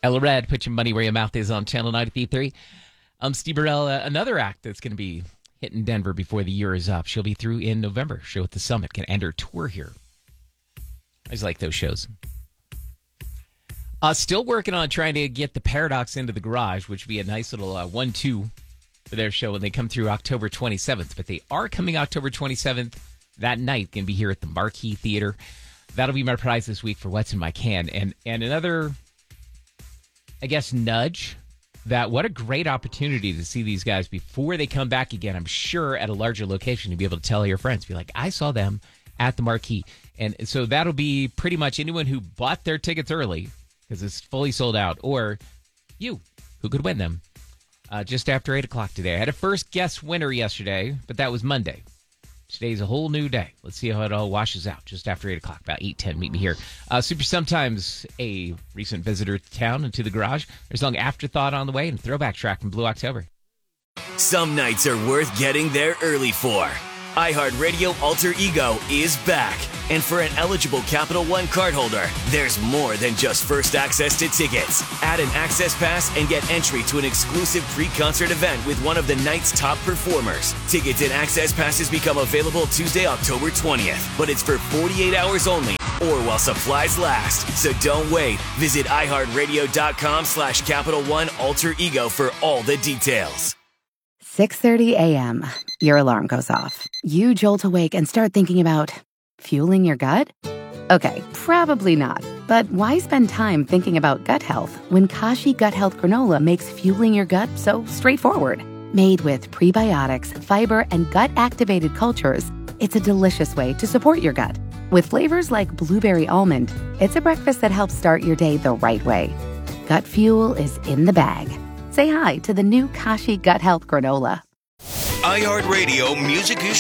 Ella Red, put your money where your mouth is on Channel 93.3. I'm Steve Burrell. Another act that's going to be hitting Denver before the year is up. She'll be through in November. Show at the Summit. Can end her tour here. I just like those shows. Still working on trying to get the Paradox into the garage, which would be a nice little 1-2 for their show when they come through October 27th. But they are coming October 27th that night. Going to be here at the Marquee Theater. That'll be my prize this week for What's in My Can. And another, I guess, nudge that what a great opportunity to see these guys before they come back again. I'm sure at a larger location to be able to tell your friends, be like, I saw them at the Marquee. And so that'll be pretty much anyone who bought their tickets early because it's fully sold out, or you who could win them just after 8 o'clock today. I had a first guess winner yesterday, but that was Monday. Today's a whole new day. Let's see how it all washes out just after 8 o'clock, about 8:10. Meet me here. Super Sometimes, a recent visitor to town and to the garage. There's a song Afterthought on the way and a throwback track from Blue October. Some nights are worth getting there early for. iHeartRadio Alter Ego is back. And for an eligible Capital One cardholder, there's more than just first access to tickets. Add an access pass and get entry to an exclusive pre-concert event with one of the night's top performers. Tickets and access passes become available Tuesday, October 20th, but it's for 48 hours only or while supplies last. So don't wait. Visit iHeartRadio.com/Capital One Alter Ego for all the details. 6:30 a.m. Your alarm goes off. You jolt awake and start thinking about fueling your gut? Okay, probably not. But why spend time thinking about gut health when Kashi Gut Health Granola makes fueling your gut so straightforward? Made with prebiotics, fiber, and gut-activated cultures, it's a delicious way to support your gut. With flavors like blueberry almond, it's a breakfast that helps start your day the right way. Gut fuel is in the bag. Say hi to the new Kashi Gut Health Granola. iHeartRadio Music is